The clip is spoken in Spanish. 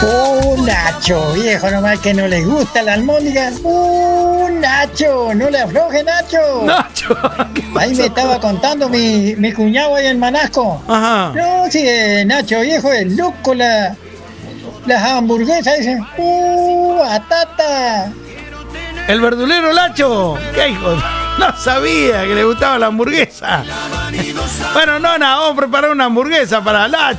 Nacho, viejo, nomás que no les gusta la almóndiga. Nacho, no le afloje, Nacho. Nacho, ahí me estaba contando mi cuñado ahí en Manasco. Ajá. No, sí, Nacho, viejo, es loco las hamburguesas, dicen. Batata. El verdulero Lacho. ¿Qué hijo? No sabía que le gustaba la hamburguesa. Bueno, nona, vamos a preparar una hamburguesa para Lacho.